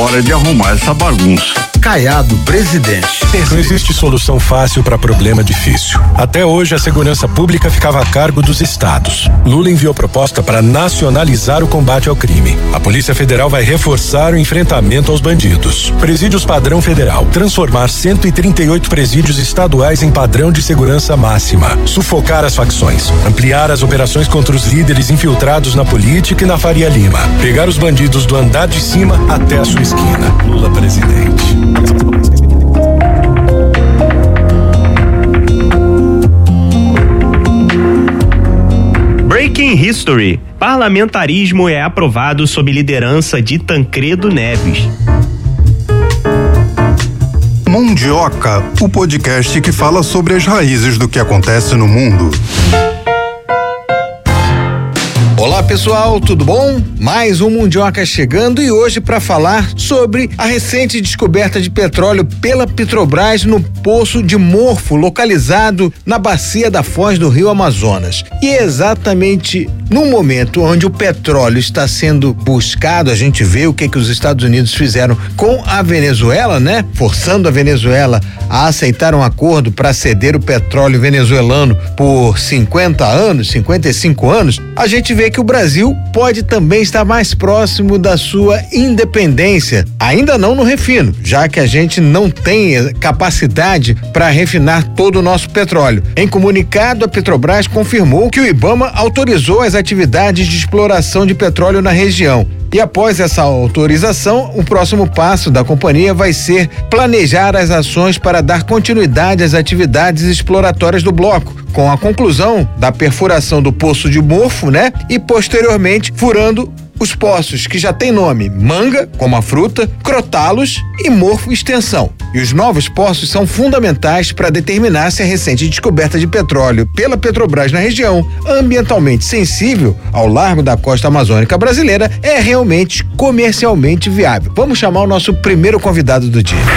hora de arrumar essa bagunça. Caiado, presidente. Não existe solução fácil para problema difícil. Até hoje, a segurança pública ficava a cargo dos estados. Lula enviou proposta para nacionalizar o combate ao crime. A Polícia Federal vai reforçar o enfrentamento aos bandidos. Presídios padrão federal. Transformar 138 presídios estaduais em padrão de segurança máxima. Sufocar as facções. Ampliar as operações contra os líderes infiltrados na política e na Faria Lima. Pegar os bandidos do andar de cima até a sua esquina. Lula presidente. Breaking History. Parlamentarismo é aprovado sob liderança de Tancredo Neves. Mundioca, o podcast que fala sobre as raízes do que acontece no mundo. Olá pessoal, tudo bom? Mais um Mundioca chegando e hoje para falar sobre a recente descoberta de petróleo pela Petrobras no Poço de Morfo, localizado na bacia da foz do Rio Amazonas. E é exatamente no momento onde o petróleo está sendo buscado, a gente vê o que os Estados Unidos fizeram com a Venezuela, né? Forçando a Venezuela a aceitar um acordo para ceder o petróleo venezuelano por 50 anos, 55 anos, a gente vê que o Brasil pode também estar mais próximo da sua independência. Ainda não no refino, já que a gente não tem capacidade para refinar todo o nosso petróleo. Em comunicado, a Petrobras confirmou que o IBAMA autorizou as atividades de exploração de petróleo na região. E após essa autorização, o próximo passo da companhia vai ser planejar as ações para dar continuidade às atividades exploratórias do bloco, com a conclusão da perfuração do Poço de Morfo, né? E posteriormente furando os poços que já tem nome: Manga, como a fruta, Crotalos e Morfo Extensão. E os novos poços são fundamentais para determinar se a recente descoberta de petróleo pela Petrobras na região, ambientalmente sensível ao largo da costa amazônica brasileira, é realmente comercialmente viável. Vamos chamar o nosso primeiro convidado do dia.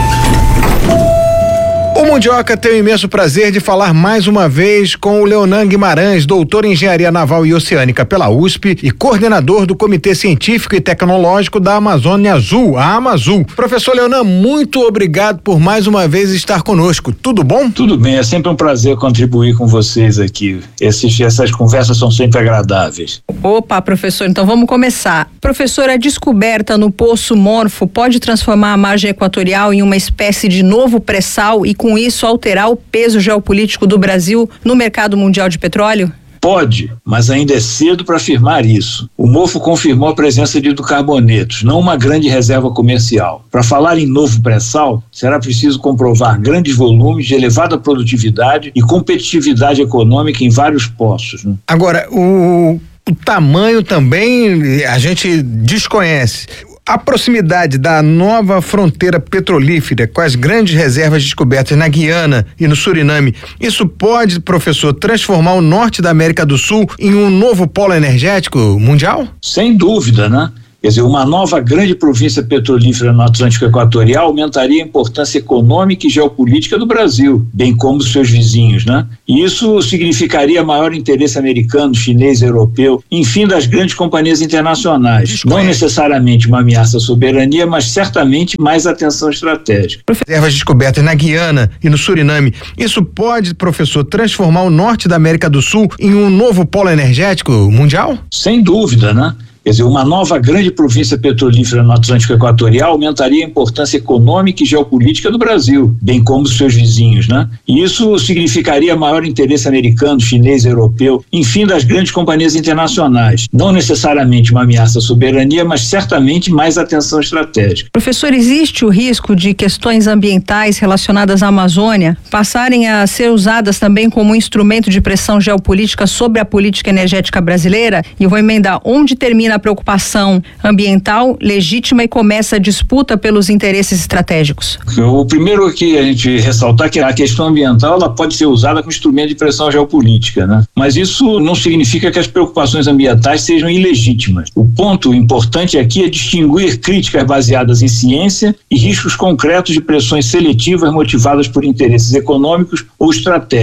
O Mundioca tem o imenso prazer de falar mais uma vez com o Leonan Guimarães, doutor em Engenharia Naval e Oceânica pela USP e coordenador do Comitê Científico e Tecnológico da Amazônia Azul, a Amazul. Professor Leonan, muito obrigado por mais uma vez estar conosco. Tudo bom? Tudo bem, é sempre um prazer contribuir com vocês aqui. Essas conversas são sempre agradáveis. Opa, professor, então vamos começar. Professor, a descoberta no Poço Morfo pode transformar a margem equatorial em uma espécie de novo pré-sal e com isso alterar o peso geopolítico do Brasil no mercado mundial de petróleo? Pode, mas ainda é cedo para afirmar isso. O Morfo confirmou a presença de hidrocarbonetos, não uma grande reserva comercial. Para falar em novo pré-sal, será preciso comprovar grandes volumes de elevada produtividade e competitividade econômica em vários poços, né? Agora, o tamanho também a gente desconhece. A proximidade da nova fronteira petrolífera com as grandes reservas descobertas na Guiana e no Suriname, isso pode, professor, transformar o norte da América do Sul em um novo polo energético mundial? Sem dúvida, né? Quer dizer, uma nova grande província petrolífera no Atlântico Equatorial aumentaria a importância econômica e geopolítica do Brasil, bem como dos seus vizinhos, né? E isso significaria maior interesse americano, chinês, europeu, enfim, das grandes companhias internacionais. Não necessariamente uma ameaça à soberania, mas certamente mais atenção estratégica. Reservas descobertas na Guiana e no Suriname, isso pode, professor, transformar o norte da América do Sul em um novo polo energético mundial? Sem dúvida, né? Quer dizer, uma nova grande província petrolífera no Atlântico Equatorial aumentaria a importância econômica e geopolítica do Brasil, bem como dos seus vizinhos, né? E isso significaria maior interesse americano, chinês, europeu, enfim, das grandes companhias internacionais. Não necessariamente uma ameaça à soberania, mas certamente mais atenção estratégica. Professor, existe o risco de questões ambientais relacionadas à Amazônia passarem a ser usadas também como um instrumento de pressão geopolítica sobre a política energética brasileira? E eu vou emendar, onde termina a preocupação ambiental legítima e começa a disputa pelos interesses estratégicos? O primeiro que a gente ressaltar que a questão ambiental ela pode ser usada como instrumento de pressão geopolítica, né? Mas isso não significa que as preocupações ambientais sejam ilegítimas. O ponto importante aqui é distinguir críticas baseadas em ciência e riscos concretos de pressões seletivas motivadas por interesses econômicos ou estratégicos.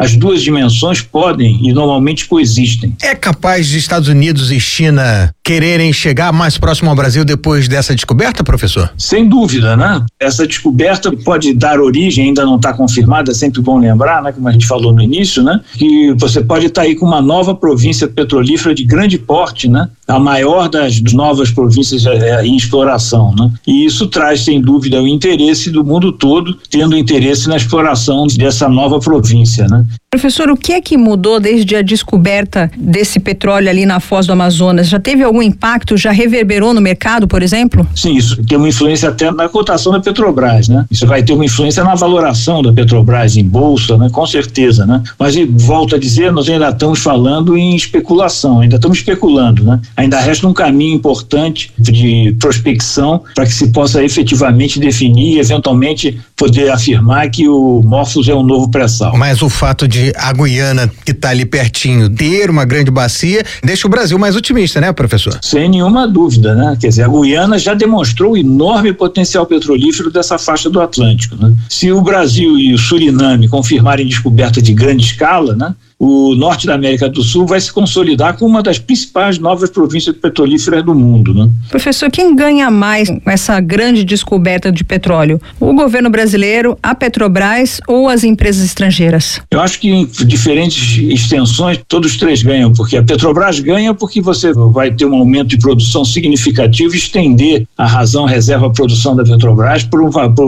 as duas dimensões podem e normalmente coexistem. É capaz de Estados Unidos e China quererem chegar mais próximo ao Brasil depois dessa descoberta, professor? Sem dúvida, né? Essa descoberta pode dar origem, ainda não está confirmada, é sempre bom lembrar, né? Como a gente falou no início, né? Que você pode estar aí com uma nova província petrolífera de grande porte, né? A maior das novas províncias em exploração, né? E isso traz, sem dúvida, o interesse do mundo todo, tendo interesse na exploração dessa nova província, né? Professor, o que é que mudou desde a descoberta desse petróleo ali na foz do Amazonas? Já teve algum impacto? Já reverberou no mercado, por exemplo? Sim, isso tem uma influência até na cotação da Petrobras, né? Isso vai ter uma influência na valoração da Petrobras em bolsa, né? Com certeza, né? Mas, volto a dizer, nós ainda estamos falando em especulação, ainda estamos especulando, né? Ainda resta um caminho importante de prospecção para que se possa efetivamente definir e eventualmente poder afirmar que o Morphos é um novo pré-sal. Mas o fato de a Guiana, que está ali pertinho, ter uma grande bacia, deixa o Brasil mais otimista, né, professor? Sem nenhuma dúvida, né? Quer dizer, a Guiana já demonstrou o enorme potencial petrolífero dessa faixa do Atlântico, né? Se o Brasil e o Suriname confirmarem descoberta de grande escala, né? O norte da América do Sul vai se consolidar como uma das principais novas províncias petrolíferas do mundo, né? Professor, quem ganha mais com essa grande descoberta de petróleo? O governo brasileiro, a Petrobras ou as empresas estrangeiras? Eu acho que em diferentes extensões todos três ganham, porque a Petrobras ganha porque você vai ter um aumento de produção significativo e estender a reserva produção da Petrobras por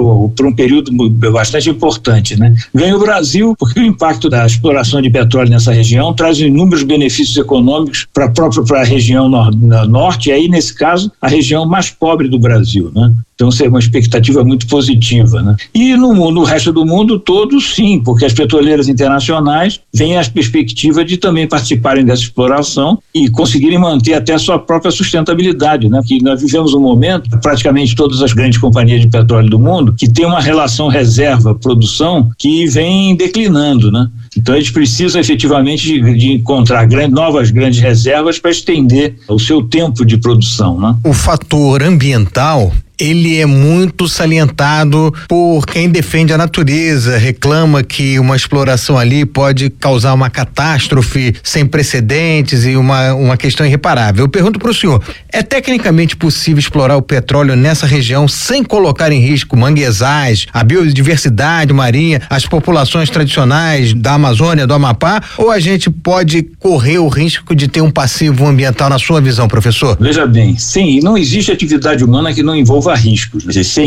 um período bastante importante, né? Ganha o Brasil porque o impacto da exploração de petróleo nessa região traz inúmeros benefícios econômicos para a região norte, e aí nesse caso a região mais pobre do Brasil, né? Então é uma expectativa muito positiva, né? E no resto do mundo todo, sim, porque as petroleiras internacionais veem as perspectivas de também participarem dessa exploração e conseguirem manter até a sua própria sustentabilidade, né? Que nós vivemos um momento, praticamente todas as grandes companhias de petróleo do mundo, que tem uma relação reserva-produção que vem declinando, né? Então eles precisam efetivamente de encontrar novas grandes reservas para estender o seu tempo de produção, né? O fator ambiental, ele é muito salientado por quem defende a natureza, reclama que uma exploração ali pode causar uma catástrofe sem precedentes e uma questão irreparável. Eu pergunto para o senhor, é tecnicamente possível explorar o petróleo nessa região sem colocar em risco manguezais, a biodiversidade marinha, as populações tradicionais da Amazônia, do Amapá, ou a gente pode correr o risco de ter um passivo ambiental na sua visão, professor? Veja bem, sim, não existe atividade humana que não envolva riscos. Sem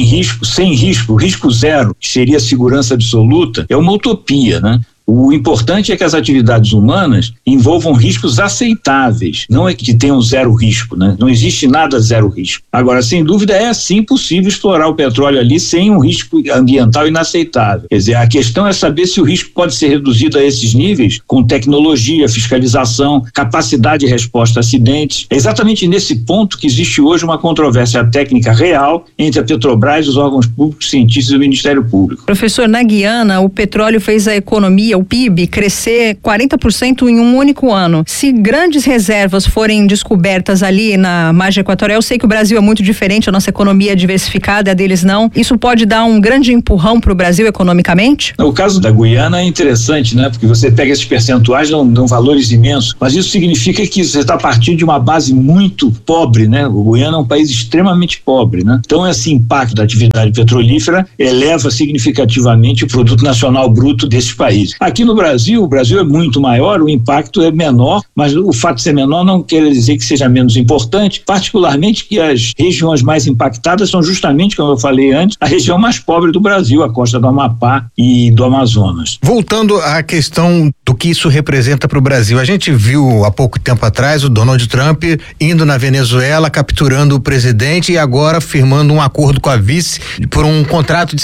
risco zero, que seria segurança absoluta, é uma utopia, né? O importante é que as atividades humanas envolvam riscos aceitáveis, não é que tenham zero risco, né? Não existe nada zero risco. Agora, sem dúvida, é sim possível explorar o petróleo ali sem um risco ambiental inaceitável. Quer dizer, a questão é saber se o risco pode ser reduzido a esses níveis com tecnologia, fiscalização, capacidade de resposta a acidentes. É exatamente nesse ponto que existe hoje uma controvérsia técnica real entre a Petrobras, os órgãos públicos, cientistas e o Ministério Público. Professor, na Guiana, o petróleo fez a economia, o PIB, crescer 40% em um único ano. Se grandes reservas forem descobertas ali na margem equatorial, eu sei que o Brasil é muito diferente, a nossa economia é diversificada, a deles não. Isso pode dar um grande empurrão para o Brasil economicamente? O caso da Guiana é interessante, né? Porque você pega esses percentuais, dão valores imensos, mas isso significa que você está partindo de uma base muito pobre, né? O Guiana é um país extremamente pobre, né? Então esse impacto da atividade petrolífera eleva significativamente o produto nacional bruto desses países. Aqui no Brasil, o Brasil é muito maior, o impacto é menor, mas o fato de ser menor não quer dizer que seja menos importante, particularmente que as regiões mais impactadas são justamente, como eu falei antes, a região mais pobre do Brasil, a costa do Amapá e do Amazonas. Voltando à questão do que isso representa para o Brasil, a gente viu há pouco tempo atrás o Donald Trump indo na Venezuela, capturando o presidente e agora firmando um acordo com a vice por um contrato de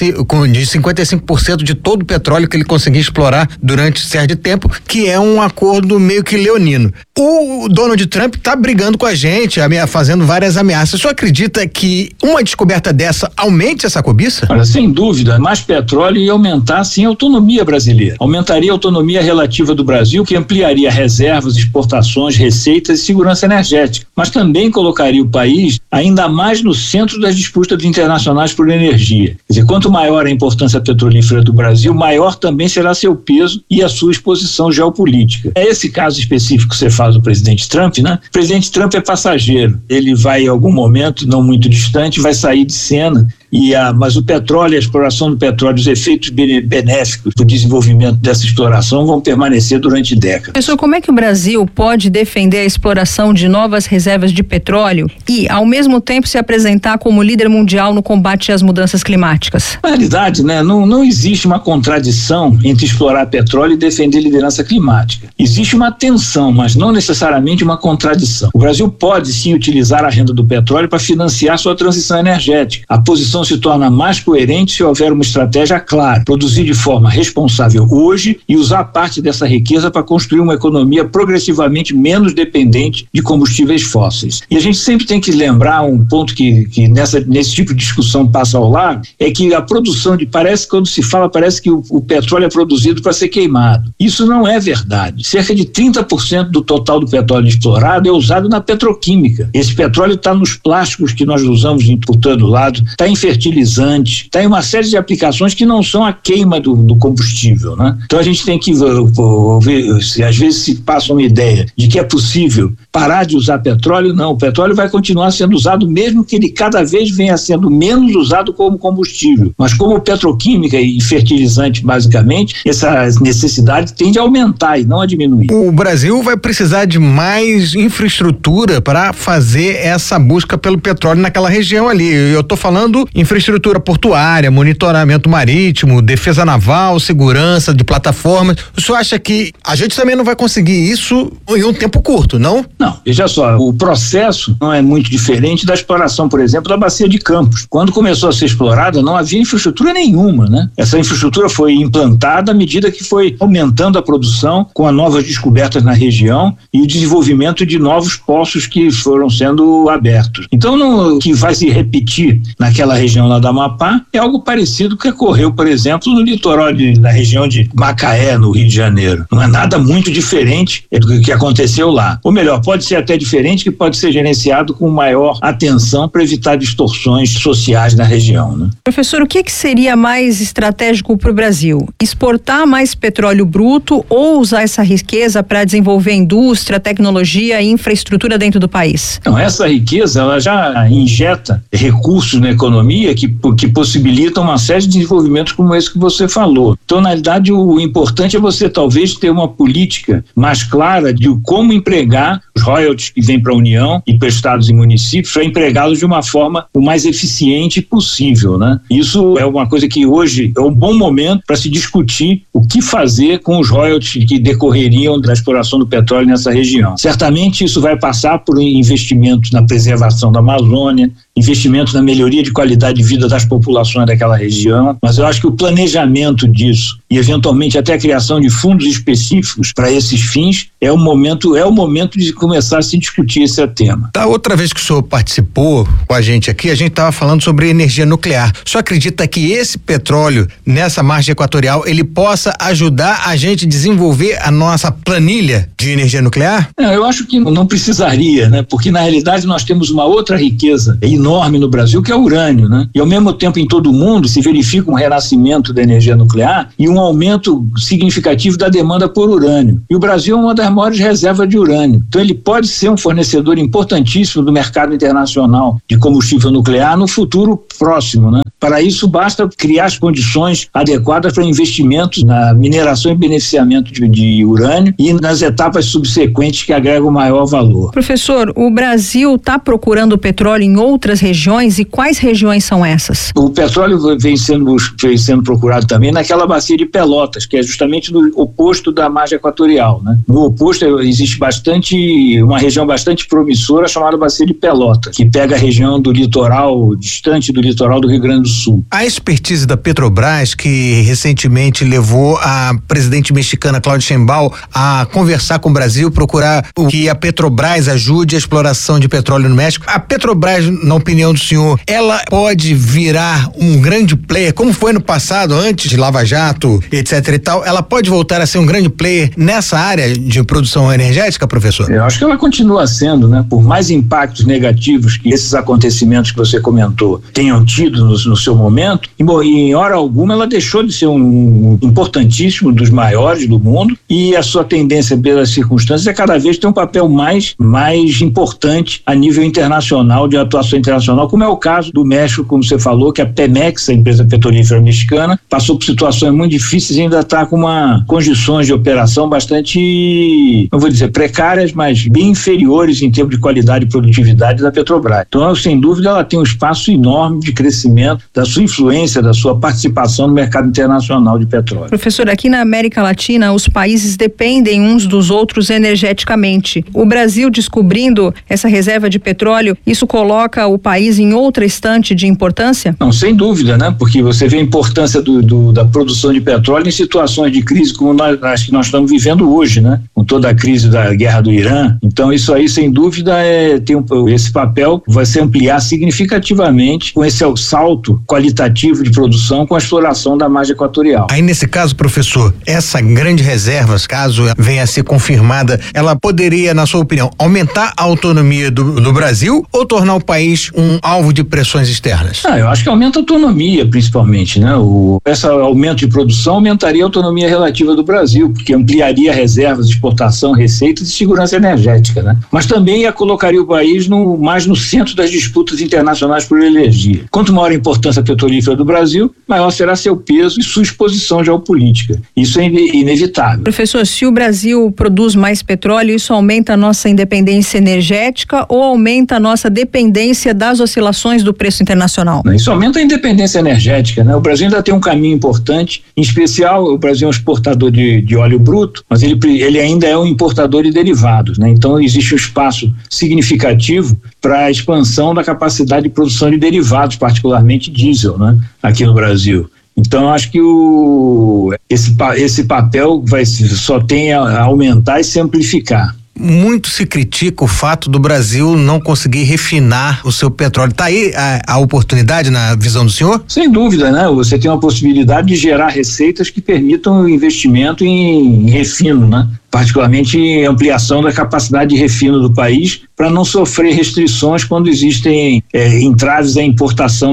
55% de todo o petróleo que ele conseguiu explorar durante certo tempo, que é um acordo meio que leonino. o Donald Trump está brigando com a gente, fazendo várias ameaças. O senhor acredita que uma descoberta dessa aumente essa cobiça? Olha, sem dúvida, mais petróleo ia aumentar sim a autonomia brasileira. Aumentaria a autonomia relativa do Brasil, que ampliaria reservas, exportações, receitas e segurança energética, mas também colocaria o país ainda mais no centro das disputas internacionais por energia. Quer dizer, quanto maior a importância petrolífera do Brasil, maior também será seu peso e a sua exposição geopolítica. É esse caso específico que você faz do presidente Trump, né? O presidente Trump é passageiro. Ele vai, em algum momento, não muito distante, vai sair de cena. Mas o petróleo, a exploração do petróleo, os efeitos benéficos do desenvolvimento dessa exploração vão permanecer durante décadas. Professor, como é que o Brasil pode defender a exploração de novas reservas de petróleo e, ao mesmo tempo, se apresentar como líder mundial no combate às mudanças climáticas? Na realidade, né, não existe uma contradição entre explorar petróleo e defender liderança climática. Existe uma tensão, mas não necessariamente uma contradição. O Brasil pode sim utilizar a renda do petróleo para financiar sua transição energética. A posição se torna mais coerente se houver uma estratégia clara, produzir de forma responsável hoje e usar parte dessa riqueza para construir uma economia progressivamente menos dependente de combustíveis fósseis. E a gente sempre tem que lembrar um ponto que nesse tipo de discussão passa ao lado, é que a produção parece que o petróleo é produzido para ser queimado. Isso não é verdade. Cerca de 30% do total do petróleo explorado é usado na petroquímica. Esse petróleo está nos plásticos que nós usamos por todo lado, está em fertilizantes, está em uma série de aplicações que não são a queima do combustível, né? Então a gente tem que ver, às vezes se passa uma ideia de que é possível parar de usar petróleo. Não, o petróleo vai continuar sendo usado, mesmo que ele cada vez venha sendo menos usado como combustível, mas como petroquímica e fertilizante, basicamente, essa necessidade tende a aumentar e não a diminuir. O Brasil vai precisar de mais infraestrutura para fazer essa busca pelo petróleo naquela região ali. Eu estou falando infraestrutura portuária, monitoramento marítimo, defesa naval, segurança de plataformas. O senhor acha que a gente também não vai conseguir isso em um tempo curto, não? Não, veja só, o processo não é muito diferente da exploração, por exemplo, da bacia de Campos. Quando começou a ser explorada, não havia infraestrutura nenhuma, né? Essa infraestrutura foi implantada à medida que foi aumentando a produção com as novas descobertas na região e o desenvolvimento de novos poços que foram sendo abertos. Então, o que vai se repetir naquela região lá da Amapá é algo parecido com o que ocorreu, por exemplo, no litoral na região de Macaé, no Rio de Janeiro. Não é nada muito diferente do que aconteceu lá. Ou melhor, pode ser até diferente, que pode ser gerenciado com maior atenção para evitar distorções sociais na região, né? Professor, o que seria mais estratégico para o Brasil? Exportar mais petróleo bruto ou usar essa riqueza para desenvolver indústria, tecnologia e infraestrutura dentro do país? Então, essa riqueza, ela já injeta recursos na economia que possibilitam uma série de desenvolvimentos como esse que você falou. Então, na realidade, o importante é você talvez ter uma política mais clara de como empregar os royalties que vêm para a União e para estados e municípios, para empregá-los de uma forma o mais eficiente possível, né? Isso é uma coisa que hoje é um bom momento para se discutir o que fazer com os royalties que decorreriam da exploração do petróleo nessa região. Certamente isso vai passar por investimentos na preservação da Amazônia, investimentos na melhoria de qualidade de vida das populações daquela região, mas eu acho que o planejamento disso e eventualmente até a criação de fundos específicos para esses fins é o momento de começar a se discutir esse tema. Da outra vez que o senhor participou com a gente aqui, a gente estava falando sobre energia nuclear. O senhor acredita que esse petróleo nessa margem equatorial ele possa ajudar a gente a desenvolver a nossa planilha de energia nuclear? Eu acho que não precisaria, né? Porque na realidade nós temos uma outra riqueza enorme no Brasil, que é o urânio, né? E ao mesmo tempo em todo o mundo se verifica um renascimento da energia nuclear e um aumento significativo da demanda por urânio. E o Brasil é uma das maiores reservas de urânio. Então ele pode ser um fornecedor importantíssimo do mercado internacional de combustível nuclear no futuro próximo, né? Para isso basta criar as condições adequadas para investimentos na mineração e beneficiamento de urânio e nas etapas subsequentes que agregam maior valor. Professor, o Brasil está procurando petróleo em outras regiões e quais regiões são essas? O petróleo vem sendo procurado também naquela bacia de Pelotas, que é justamente no oposto da margem equatorial, né? No oposto existe uma região bastante promissora chamada bacia de Pelotas, que pega a região do litoral, distante do litoral do Rio Grande do do Sul. A expertise da Petrobras, que recentemente levou a presidente mexicana Claudia Sheinbaum a conversar com o Brasil, procurar que a Petrobras ajude a exploração de petróleo no México. A Petrobras, na opinião do senhor, ela pode virar um grande player, como foi no passado, antes de Lava Jato, etc e tal, ela pode voltar a ser um grande player nessa área de produção energética, professor? Eu acho que ela continua sendo, né? Por mais impactos negativos que esses acontecimentos que você comentou tenham tido no seu momento, e em hora alguma ela deixou de ser um importantíssimo, dos maiores do mundo, e a sua tendência pelas circunstâncias é cada vez ter um papel mais importante a nível internacional, de atuação internacional, como é o caso do México, como você falou, que a Pemex, a empresa petrolífera mexicana, passou por situações muito difíceis e ainda está com condições de operação bastante, não vou dizer precárias, mas bem inferiores em termos de qualidade e produtividade da Petrobras. Então, sem dúvida, ela tem um espaço enorme de crescimento da sua influência, da sua participação no mercado internacional de petróleo. Professor, aqui na América Latina, os países dependem uns dos outros energeticamente. O Brasil descobrindo essa reserva de petróleo, isso coloca o país em outra estante de importância? Não, sem dúvida, né? Porque você vê a importância da produção de petróleo em situações de crise como nós estamos vivendo hoje, né? Com toda a crise da guerra do Irã. Então, isso aí, sem dúvida, esse papel vai se ampliar significativamente com esse salto qualitativo de produção com a exploração da margem equatorial. Aí, nesse caso, professor, essa grande reserva, caso venha a ser confirmada, ela poderia, na sua opinião, aumentar a autonomia do Brasil ou tornar o país um alvo de pressões externas? Eu acho que aumenta a autonomia, principalmente, né? Esse aumento de produção aumentaria a autonomia relativa do Brasil, porque ampliaria reservas, exportação, receitas e segurança energética, né? Mas também colocaria o país mais no centro das disputas internacionais por energia. Quanto maior a importância petrolífera do Brasil, maior será seu peso e sua exposição geopolítica. Isso é inevitável. Professor, se o Brasil produz mais petróleo, isso aumenta a nossa independência energética ou aumenta a nossa dependência das oscilações do preço internacional? Isso aumenta a independência energética, né? O Brasil ainda tem um caminho importante, em especial o Brasil é um exportador de óleo bruto, mas ele ainda é um importador de derivados, né? Então existe um espaço significativo para a expansão da capacidade de produção de derivados, particularmente diesel, né? Aqui no Brasil. Então, acho que esse papel só tem a aumentar e se amplificar. Muito se critica o fato do Brasil não conseguir refinar o seu petróleo. Está aí a oportunidade na visão do senhor? Sem dúvida, né? Você tem uma possibilidade de gerar receitas que permitam o investimento em refino, né? Particularmente ampliação da capacidade de refino do país, para não sofrer restrições quando existem entraves à importação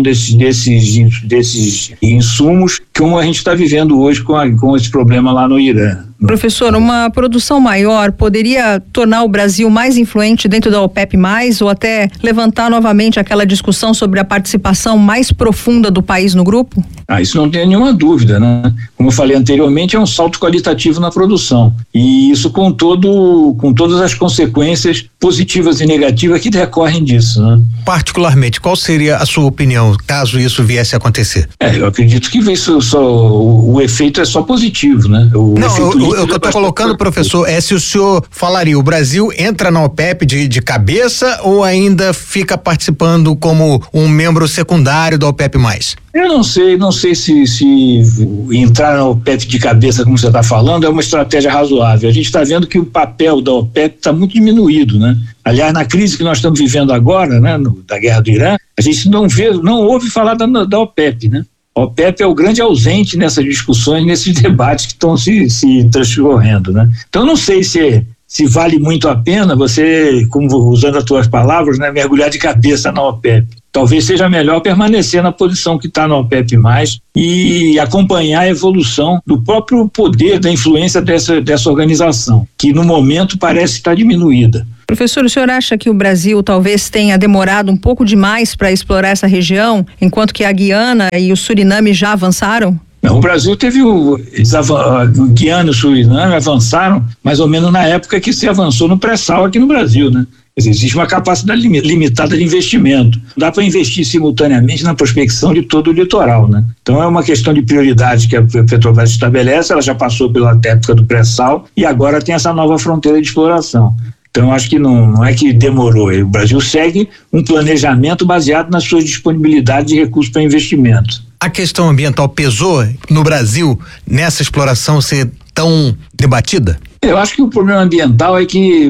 desses insumos, como a gente está vivendo hoje com esse problema lá no Irã. Professor, uma produção maior poderia tornar o Brasil mais influente dentro da OPEP+, ou até levantar novamente aquela discussão sobre a participação mais profunda do país no grupo? Isso não tem nenhuma dúvida, né? Como eu falei anteriormente, é um salto qualitativo na produção. E isso com todas as consequências positivas e negativas que decorrem disso, né? Particularmente, qual seria a sua opinião, caso isso viesse a acontecer? Eu acredito que o efeito é só positivo, né? O que eu estou colocando, professor, é se o senhor falaria, o Brasil entra na OPEP de cabeça ou ainda fica participando como um membro secundário da OPEP+? Eu não sei se entrar na OPEP de cabeça, como você está falando, é uma estratégia razoável. A gente está vendo que o papel da OPEP está muito diminuído, né? Aliás, na crise que nós estamos vivendo agora, né, da guerra do Irã, a gente não ouve falar da OPEP, né? A OPEP é o grande ausente nessas discussões, nesses debates que estão se transcorrendo, né? Então, não sei se vale muito a pena você, como usando as tuas palavras, né, mergulhar de cabeça na OPEP. Talvez seja melhor permanecer na posição que está na OPEP+, e acompanhar a evolução do próprio poder, da influência dessa organização, que no momento parece estar diminuída. Professor, o senhor acha que o Brasil talvez tenha demorado um pouco demais para explorar essa região, enquanto que a Guiana e o Suriname já avançaram? Não, o Brasil teve Guiana e o Suriname avançaram mais ou menos na época que se avançou no pré-sal aqui no Brasil, né? Existe uma capacidade limitada de investimento. Não dá para investir simultaneamente na prospecção de todo o litoral, né? Então é uma questão de prioridade que a Petrobras estabelece. Ela já passou pela época do pré-sal e agora tem essa nova fronteira de exploração. Então, acho que não é que demorou. O Brasil segue um planejamento baseado na sua disponibilidade de recursos para investimento. A questão ambiental pesou no Brasil nessa exploração ser tão debatida? Eu acho que o problema ambiental é que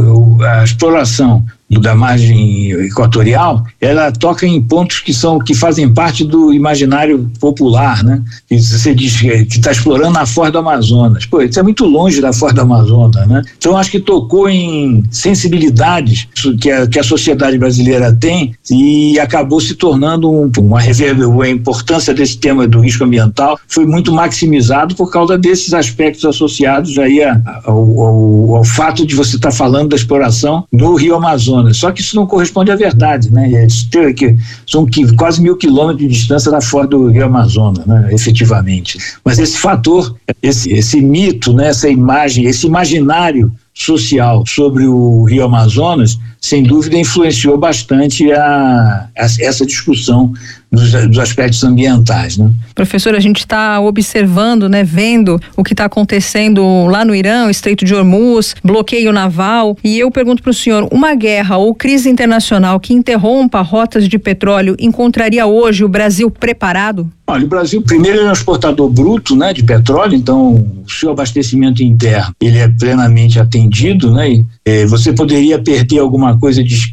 a exploração da margem equatorial, ela toca em pontos que fazem parte do imaginário popular, né? E você diz que está explorando a foz do Amazonas. Pô, isso é muito longe da foz do Amazonas, né? Então, acho que tocou em sensibilidades que a sociedade brasileira tem e acabou se tornando a importância desse tema do risco ambiental foi muito maximizado por causa desses aspectos associados aí ao fato de você estar falando da exploração no Rio Amazonas. Só que isso não corresponde à verdade, né? São quase 1.000 quilômetros de distância da foz do Rio Amazonas, né? Efetivamente. Mas esse fator, esse mito, né? Essa imagem, esse imaginário social sobre o Rio Amazonas, sem dúvida influenciou bastante essa discussão dos aspectos ambientais, né? Professor, a gente está observando, né, vendo o que está acontecendo lá no Irã, o Estreito de Hormuz, bloqueio naval, e eu pergunto para o senhor, uma guerra ou crise internacional que interrompa rotas de petróleo encontraria hoje o Brasil preparado? Olha, o Brasil, primeiro, ele é um exportador bruto, né, de petróleo, então o seu abastecimento interno, ele é plenamente atendido, né, e você poderia perder alguma coisa de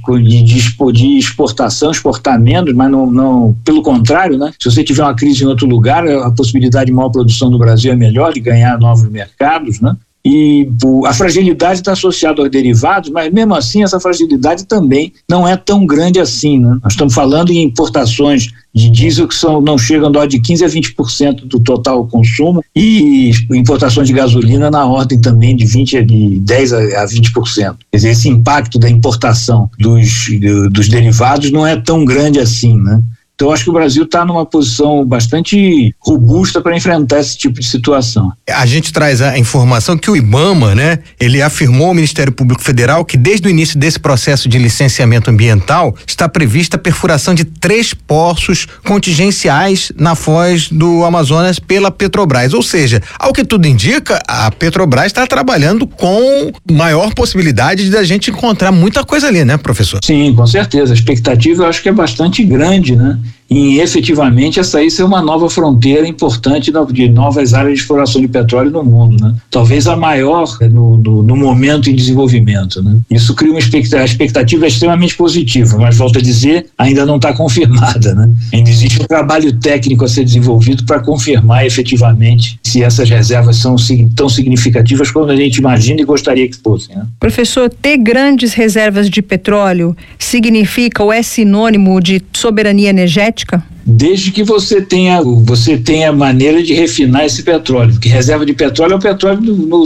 exportação, exportar menos, mas não, pelo contrário, né, se você tiver uma crise em outro lugar, a possibilidade de maior produção do Brasil é melhor, de ganhar novos mercados, né. E a fragilidade está associada aos derivados, mas mesmo assim essa fragilidade também não é tão grande assim, né? Nós estamos falando em importações de diesel que não chegam de 15% a 20% do total consumo e importações de gasolina na ordem também de 10% a 20%. Quer dizer, esse impacto da importação dos derivados não é tão grande assim, né? Então, acho que o Brasil está numa posição bastante robusta para enfrentar esse tipo de situação. A gente traz a informação que o IBAMA, né, ele afirmou ao Ministério Público Federal que desde o início desse processo de licenciamento ambiental está prevista a perfuração de 3 poços contingenciais na foz do Amazonas pela Petrobras. Ou seja, ao que tudo indica, a Petrobras está trabalhando com maior possibilidade de a gente encontrar muita coisa ali, né, professor? Sim, com certeza. A expectativa eu acho que é bastante grande, né? E efetivamente essa aí ser uma nova fronteira importante de novas áreas de exploração de petróleo no mundo, né? Talvez a maior no momento em desenvolvimento, né? Isso cria uma expectativa extremamente positiva, mas volto a dizer, ainda não está confirmada, né? Ainda existe um trabalho técnico a ser desenvolvido para confirmar efetivamente se essas reservas são tão significativas como a gente imagina e gostaria que fossem, né? Professor, ter grandes reservas de petróleo significa ou é sinônimo de soberania energética? Desde que você tenha maneira de refinar esse petróleo, porque reserva de petróleo é o petróleo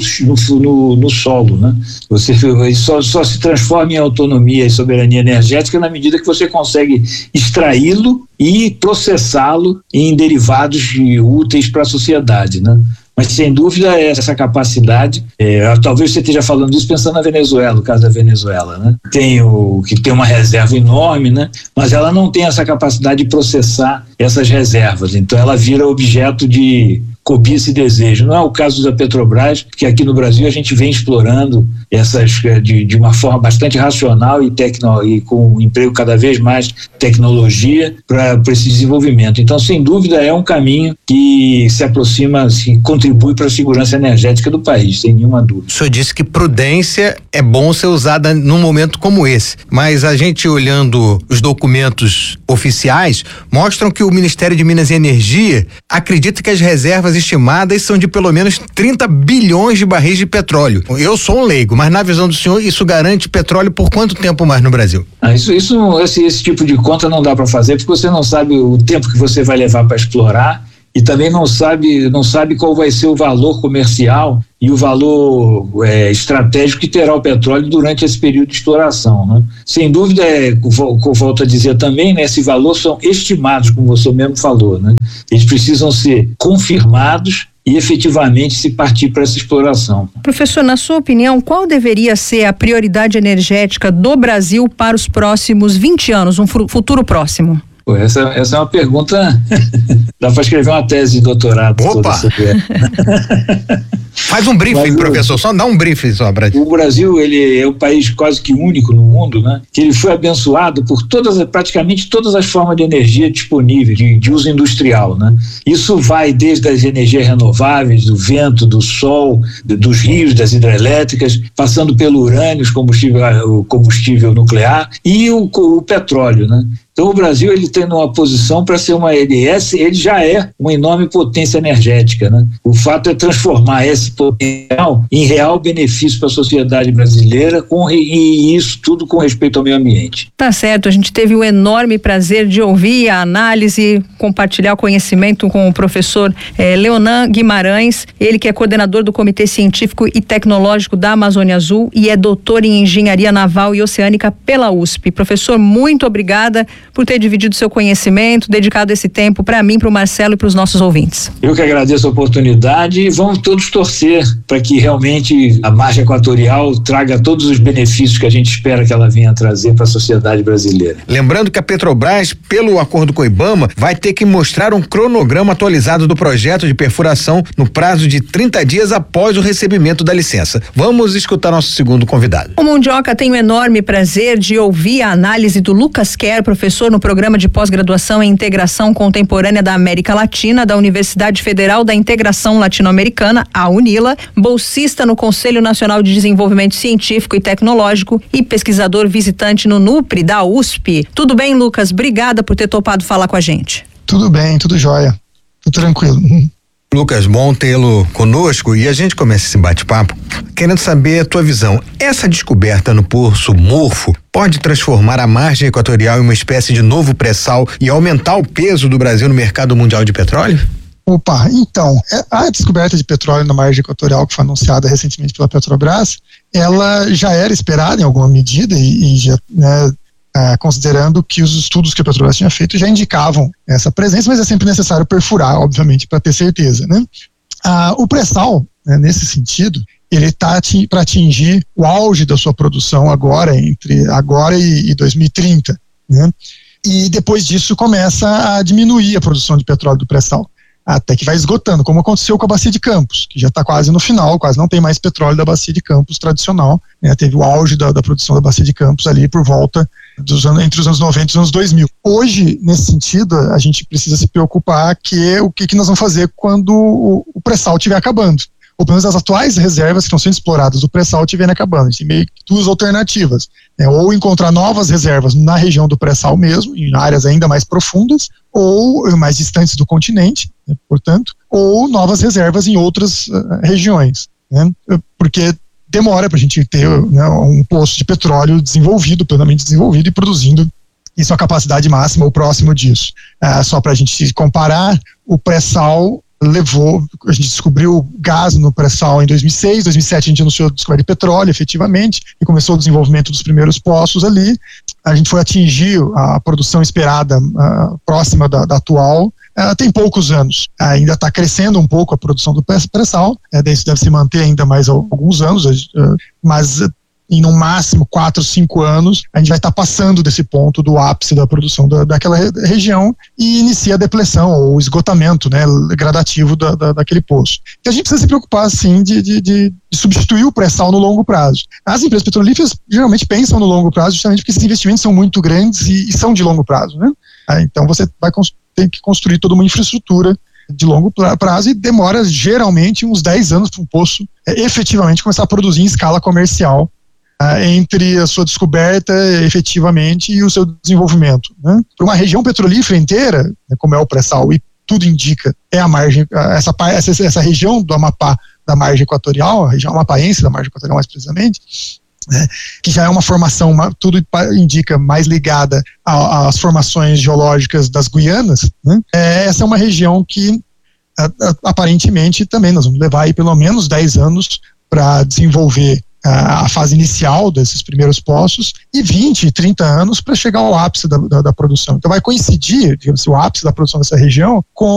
no solo, né? Você só se transforma em autonomia e soberania energética na medida que você consegue extraí-lo e processá-lo em derivados úteis para a sociedade, né? Mas sem dúvida essa capacidade, talvez você esteja falando isso pensando na Venezuela, no caso da Venezuela, né? Que tem uma reserva enorme, né? Mas ela não tem essa capacidade de processar essas reservas, então ela vira objeto de cobiça e desejo. Não é o caso da Petrobras, que aqui no Brasil a gente vem explorando essas de uma forma bastante racional e com emprego cada vez mais tecnologia para esse desenvolvimento. Então, sem dúvida, é um caminho que se aproxima, contribui para a segurança energética do país, sem nenhuma dúvida. O senhor disse que prudência é bom ser usada num momento como esse, mas a gente olhando os documentos oficiais mostram que o Ministério de Minas e Energia acredita que as reservas estimadas são de pelo menos 30 bilhões de barris de petróleo. Eu sou um leigo, mas na visão do senhor isso garante petróleo por quanto tempo mais no Brasil? Esse tipo de conta não dá para fazer porque você não sabe o tempo que você vai levar para explorar e também não sabe qual vai ser o valor comercial e o valor estratégico que terá o petróleo durante esse período de exploração, né? Sem dúvida, volto a dizer também, né, esse valor são estimados, como você mesmo falou, né? Eles precisam ser confirmados e efetivamente se partir para essa exploração. Professor, na sua opinião, qual deveria ser a prioridade energética do Brasil para os próximos 20 anos, um futuro próximo? Essa é uma pergunta, dá para escrever uma tese de doutorado. Opa! Sobre essa Faz um briefing, professor, só dá um briefing só pra... O Brasil, ele é um país quase que único no mundo, né? Que ele foi abençoado por praticamente todas as formas de energia disponíveis, de uso industrial, né? Isso vai desde as energias renováveis, do vento, do sol, dos rios, das hidrelétricas, passando pelo urânio, o combustível nuclear e o petróleo, né? Então o Brasil, ele tem uma posição para ser ele já é uma enorme potência energética, né? O fato é transformar esse potencial em real benefício para a sociedade brasileira e isso tudo com respeito ao meio ambiente. Tá certo, a gente teve o enorme prazer de ouvir a análise, compartilhar o conhecimento com o professor Leonan Guimarães, ele que é coordenador do Comitê Científico e Tecnológico da Amazônia Azul e é doutor em Engenharia Naval e Oceânica pela USP. Professor, muito obrigada por ter dividido seu conhecimento, dedicado esse tempo para mim, para o Marcelo e para os nossos ouvintes. Eu que agradeço a oportunidade e vamos todos torcer para que realmente a margem equatorial traga todos os benefícios que a gente espera que ela venha trazer para a sociedade brasileira. Lembrando que a Petrobras, pelo acordo com o IBAMA, vai ter que mostrar um cronograma atualizado do projeto de perfuração no prazo de 30 dias após o recebimento da licença. Vamos escutar nosso segundo convidado. O Mundioca tem o enorme prazer de ouvir a análise do Lucas Kerr, professor no programa de pós-graduação em Integração Contemporânea da América Latina da Universidade Federal da Integração Latino-Americana, a UNILA, bolsista no Conselho Nacional de Desenvolvimento Científico e Tecnológico e pesquisador visitante no NUPRE da USP. Tudo bem, Lucas? Obrigada por ter topado falar com a gente. Tudo bem, tudo jóia. Tudo tranquilo. Lucas, bom tê-lo conosco e a gente começa esse bate-papo querendo saber a tua visão. Essa descoberta no Poço Morfo pode transformar a margem equatorial em uma espécie de novo pré-sal e aumentar o peso do Brasil no mercado mundial de petróleo? Opa, então, a descoberta de petróleo na margem equatorial que foi anunciada recentemente pela Petrobras, ela já era esperada em alguma medida e já, né, considerando que os estudos que a Petrobras tinha feito já indicavam essa presença, mas é sempre necessário perfurar, obviamente, para ter certeza, né? O pré-sal, né, nesse sentido, ele está para atingir o auge da sua produção agora, entre agora e 2030, né? E depois disso começa a diminuir a produção de petróleo do pré-sal, até que vai esgotando, como aconteceu com a Bacia de Campos, que já está quase no final, quase não tem mais petróleo da Bacia de Campos tradicional, né? Teve o auge da produção da Bacia de Campos ali por volta entre os anos 90 e os anos 2000. Hoje, nesse sentido, a gente precisa se preocupar o que nós vamos fazer quando o pré-sal estiver acabando. Ou pelo menos as atuais reservas que estão sendo exploradas do pré-sal estiverem acabando. A gente tem meio que duas alternativas, né? Ou encontrar novas reservas na região do pré-sal mesmo, em áreas ainda mais profundas, ou mais distantes do continente, né, portanto, ou novas reservas em outras regiões, né? Porque demora para a gente ter, né, um poço de petróleo desenvolvido, plenamente desenvolvido e produzindo em sua capacidade máxima ou próximo disso. Só para a gente comparar, o pré-sal a gente descobriu gás no pré-sal em 2006, 2007 a gente anunciou a descoberta de petróleo, efetivamente, e começou o desenvolvimento dos primeiros poços ali. A gente foi atingir a produção esperada próxima da atual, tem poucos anos. Ainda está crescendo um pouco a produção do pré-sal, isso deve se manter ainda mais alguns anos, mas em no máximo 4, 5 anos, a gente vai estar passando desse ponto do ápice da produção daquela região e inicia a depleção ou esgotamento, né, gradativo daquele poço. E a gente precisa se preocupar, sim, de substituir o pré-sal no longo prazo. As empresas petrolíferas geralmente pensam no longo prazo justamente porque esses investimentos são muito grandes e são de longo prazo, né? Então você tem que construir toda uma infraestrutura de longo prazo e demora geralmente uns 10 anos para um poço efetivamente começar a produzir em escala comercial, entre a sua descoberta efetivamente e o seu desenvolvimento, né? Para uma região petrolífera inteira, né, como é o pré-sal e tudo indica, é a margem, essa região do Amapá da margem equatorial, a região amapaense da margem equatorial mais precisamente, né, que já é uma formação, tudo indica, mais ligada às formações geológicas das Guianas, né? Essa é uma região que aparentemente também nós vamos levar aí pelo menos 10 anos para desenvolver a fase inicial desses primeiros poços e 20, 30 anos para chegar ao ápice da produção. Então vai coincidir, digamos assim, o ápice da produção dessa região com